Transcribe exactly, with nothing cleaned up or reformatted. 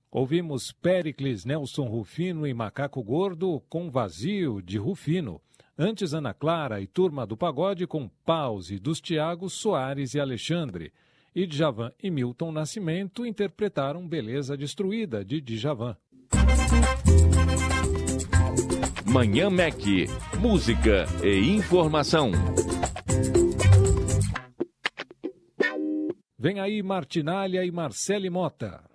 Ouvimos Péricles, Nelson Rufino e Macaco Gordo com Vazio, de Rufino. Antes, Ana Clara e Turma do Pagode com Pause, dos Tiagos, Soares e Alexandre. E Djavan e Milton Nascimento interpretaram Beleza Destruída, de Djavan. Manhã Mac, música e informação. Vem aí Martinália e Marcele Mota.